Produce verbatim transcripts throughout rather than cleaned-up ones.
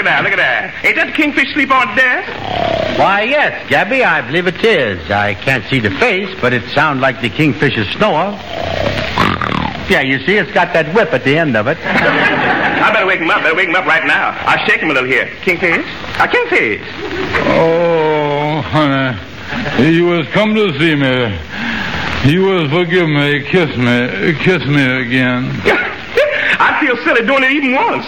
at that, look at that. Ain't that the kingfish sleep on the desk? Why, yes, Gabby, I believe it is. I can't see the face, but it sounds like the kingfish's snore. Yeah, you see, it's got that whip at the end of it. I better wake him up. Better wake him up right now. I'll shake him a little here. Kingfish? A kingfish. Oh, honey. You was come to see me. You was forgive me, kiss me, kiss me again. I feel silly doing it even once.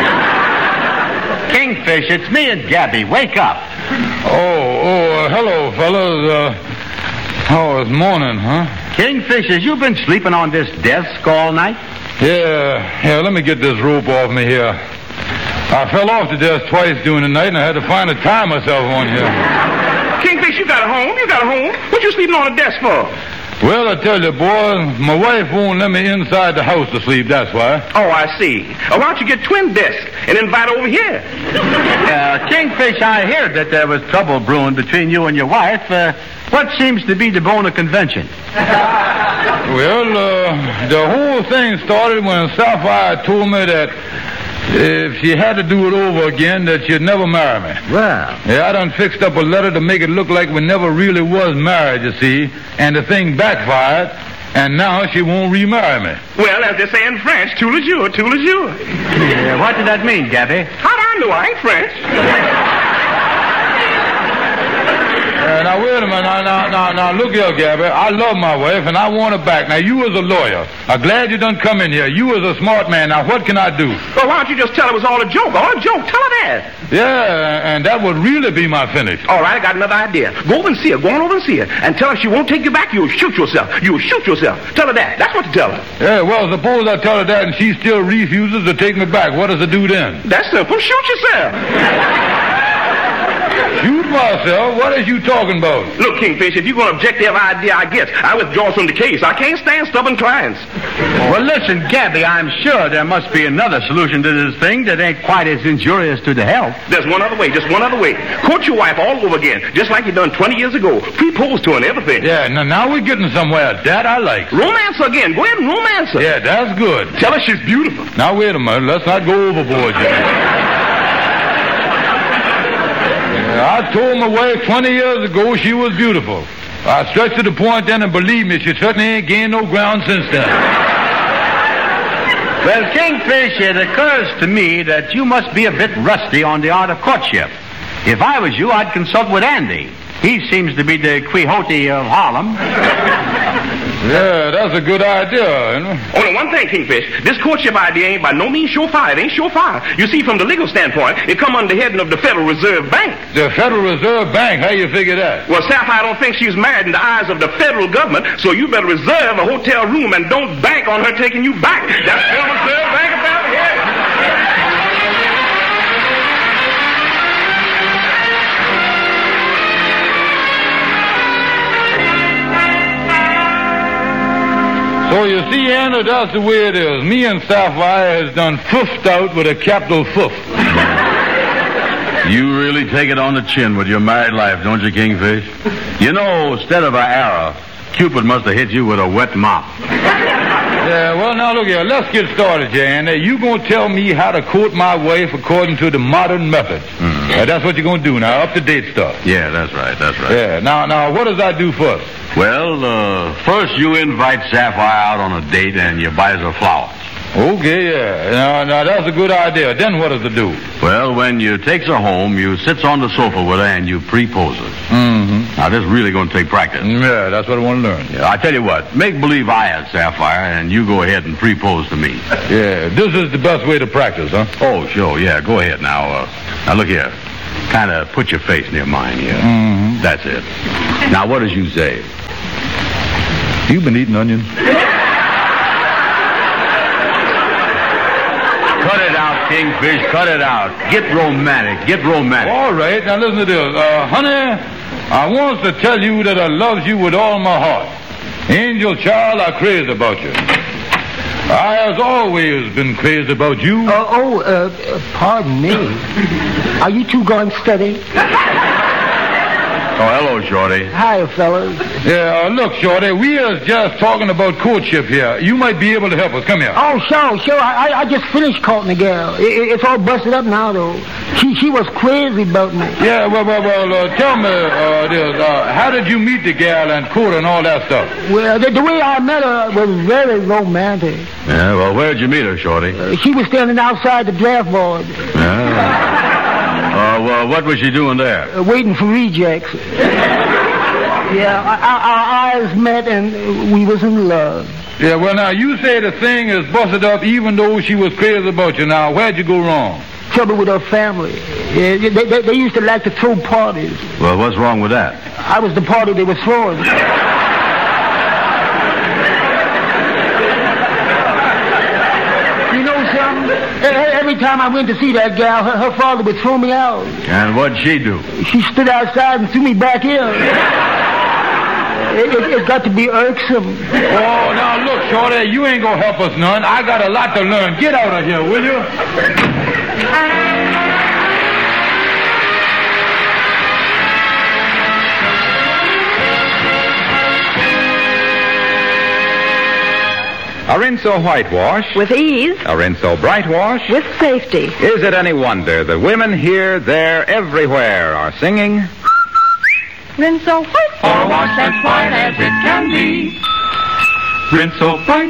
Kingfish, it's me and Gabby. Wake up. Oh, oh, uh, hello, fellas. Uh, how was morning, huh? Kingfish, has you been sleeping on this desk all night? Yeah, yeah, let me get this rope off me here. I fell off the desk twice during the night, and I had to find a tie myself on here. Kingfish, you got a home. You got a home. What you sleeping on the desk for? Well, I tell you, boy, my wife won't let me inside the house to sleep, that's why. Oh, I see. Oh, why don't you get twin desks and invite over here? Uh, Kingfish, I heard that there was trouble brewing between you and your wife. Uh, what seems to be the bone of convention? Well, uh, the whole thing started when Sapphire told me that if she had to do it over again, that she'd never marry me. Well. Yeah, I done fixed up a letter to make it look like we never really was married, you see, and the thing backfired, and now she won't remarry me. Well, as they say in French, tout le jour, tout le jour. Yeah, what did that mean, Gabby? How do I know? I ain't French. Uh, now, wait a minute. Now, now, now, now, look here, Gabby. I love my wife, and I want her back. Now, you as a lawyer, I'm glad you done come in here. You as a smart man. Now, what can I do? Well, why don't you just tell her it was all a joke? All a joke. Tell her that. Yeah, and that would really be my finish. All right, I got another idea. Go over and see her. Go on over and see her. And tell her she won't take you back. You'll shoot yourself. You'll shoot yourself. Tell her that. That's what to tell her. Yeah, well, suppose I tell her that and she still refuses to take me back. What does it do then? That's simple. Shoot yourself. Shoot myself? What is you talking about? Look, Kingfish, if you're going to object to every idea I get, I withdraw from the case. I can't stand stubborn clients. Well, listen, Gabby, I'm sure there must be another solution to this thing that ain't quite as injurious to the health. There's one other way, just one other way. Court your wife all over again, just like you done twenty years ago. Propose to her and everything. Yeah, now, now we're getting somewhere. That I like. Romance her again. Go ahead and romance her. Yeah, that's good. Tell her she's beautiful. Now, wait a minute. Let's not go overboard yet. I told my wife twenty years ago she was beautiful. I stretched to the point then, and believe me, she certainly ain't gained no ground since then. Well, Kingfish, it occurs to me that you must be a bit rusty on the art of courtship. If I was you, I'd consult with Andy. He seems to be the Quixote of Harlem. Yeah, that's a good idea, you know. Only one thing, Kingfish. This courtship idea ain't by no means surefire. It ain't surefire. You see, from the legal standpoint, it come under the heading of the Federal Reserve Bank. The Federal Reserve Bank? How you figure that? Well, Sapphire don't think she's married in the eyes of the federal government, so you better reserve a hotel room and don't bank on her taking you back. That's Federal Reserve Bank about here. So you see, Anna, that's the way it is. Me and Sapphire has done foofed out with a capital foof. You really take it on the chin with your married life, don't you, Kingfish? You know, instead of an arrow, Cupid must have hit you with a wet mop. Yeah, well, now, look here. Let's get started here, Anna. You going to tell me how to court my wife according to the modern methods. Mm-hmm. Uh, that's what you're going to do now, up-to-date stuff. Yeah, that's right, that's right. Yeah, now, now, what does I do first? Well, uh, first you invite Sapphire out on a date and you buy her flowers. Okay, yeah. Now, now, that's a good idea. Then what does it do? Well, when you takes her home, you sits on the sofa with her and you pre-pose her. Mm-hmm. Now, this is really going to take practice. Yeah, that's what I want to learn. Yeah, I tell you what, make believe I had Sapphire and you go ahead and pre-pose to me. Yeah, this is the best way to practice, huh? Oh, sure, yeah, go ahead now. Uh, now, look here. Kind of put your face near mine here. Mm-hmm. That's it. Now, what does you say? You've been eating onions. Cut it out, Kingfish. Cut it out. Get romantic. Get romantic. All right. Now listen to this. Uh, honey, I want to tell you that I love you with all my heart. Angel child, I'm crazy about you. I has always been crazy about you. Uh, oh, uh, pardon me. Are you two going steady? Oh, hello, Shorty. Hi, fellas. Yeah, uh, look, Shorty, we are just talking about courtship here. You might be able to help us. Come here. Oh, sure, sure. I, I just finished courting the girl. It, it's all busted up now, though. She she was crazy about me. Yeah, well, well, well, uh, tell me uh, this. Uh, how did you meet the gal and court and all that stuff? Well, the, the way I met her was very romantic. Yeah, well, where'd you meet her, Shorty? Uh, she was standing outside the draft board, Yeah. Uh, well, what was she doing there? uh, waiting for rejects. Yeah, our, our eyes met and we was in love. Yeah, well, now, you say the thing is busted up even though she was crazy about you. Now, where'd you go wrong? Trouble with her family. Yeah, they, they, they used to like to throw parties. Well, what's wrong with that? I was the party they were throwing. You know something? E- Every time I went to see that gal, her, her father would throw me out. And what'd she do? She stood outside and threw me back in. It, it, it got to be irksome. Oh, now, look, Shorty, you ain't gonna help us none. I got a lot to learn. Get out of here, will you? A Rinso whitewash With ease, a Rinso brightwash. with safety. Is it any wonder the women here, there, everywhere are singing? Rinso white. For a wash as white as it can be. Rinse so bright.